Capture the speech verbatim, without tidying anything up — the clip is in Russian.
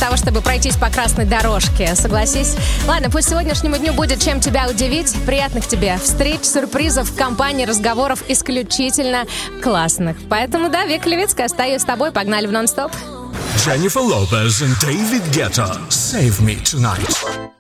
того, чтобы пройтись по красной дорожке, согласись? Ладно, пусть сегодняшнему дню будет чем тебя удивить. Приятных тебе встреч, сюрпризов, компаний, разговоров исключительно классных. Поэтому, да, Вика Левицкая, остаюсь с тобой. Погнали в нон-стоп. Jennifer Lopez and David Guetta, Save Me Tonight.